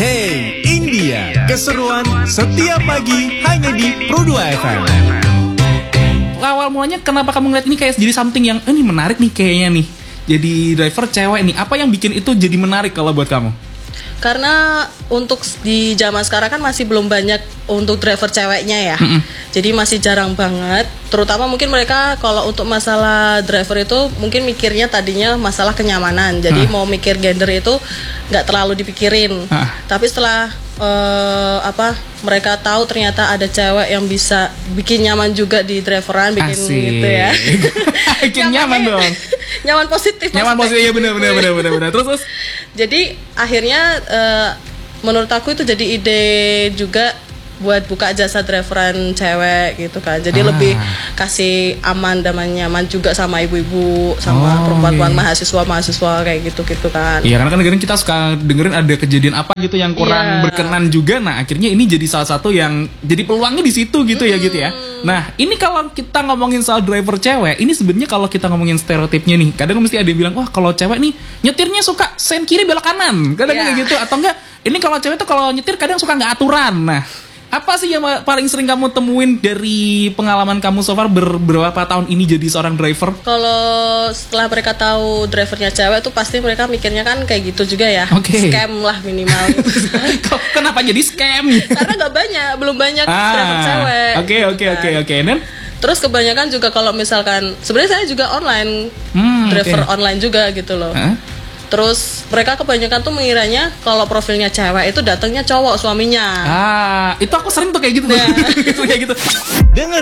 Hey, India, keseruan setiap pagi hanya di Pro 2 FM. Awal mulanya kenapa kamu ngeliat ini kayak jadi something yang ini menarik nih kayaknya nih. Jadi driver cewek nih, apa yang bikin itu jadi menarik kalau buat kamu? Karena untuk di zaman sekarang kan masih belum banyak untuk driver ceweknya ya. Jadi masih jarang banget. Terutama mungkin mereka kalau untuk masalah driver itu mungkin mikirnya tadinya masalah kenyamanan. Jadi mau mikir gender itu nggak terlalu dipikirin. Tapi setelah mereka tahu ternyata ada cewek yang bisa bikin nyaman juga di driveran, bikin gitu ya. Bikin nyaman dong. Nyaman positif. Nyaman positif ya, benar. Terus jadi akhirnya menurut aku itu jadi ide juga buat buka jasa driveran cewek gitu kan. Jadi lebih kasih aman dan nyaman juga sama ibu-ibu, sama perempuan-perempuan mahasiswa kayak gitu kan. Iya, karena kan kadang kita suka dengerin ada kejadian apa gitu yang kurang berkenan juga. Nah, akhirnya ini jadi salah satu yang jadi peluangnya di situ gitu ya gitu ya. Nah, ini kalau kita ngomongin soal driver cewek, ini sebenarnya kalau kita ngomongin stereotipnya nih, kadang mesti ada yang bilang, wah kalau cewek nih nyetirnya suka sen kiri belok kanan, kadang kayak gitu. Atau enggak, ini kalau cewek tuh kalau nyetir kadang suka nggak aturan. Nah, apa sih yang paling sering kamu temuin dari pengalaman kamu so far beberapa tahun ini jadi seorang driver? Kalau setelah mereka tahu drivernya cewek tuh pasti mereka mikirnya kan kayak gitu juga ya. Scam lah minimal. Kenapa jadi scam? Karena belum banyak driver cewek. Oke. Dan terus kebanyakan juga kalau misalkan sebenarnya saya juga online driver online juga gitu loh. Terus mereka kebanyakan tuh mengiranya kalau profilnya cewek itu datangnya cowok suaminya. Itu aku sering tuh kayak gitu. Kayak gitu. Dengerin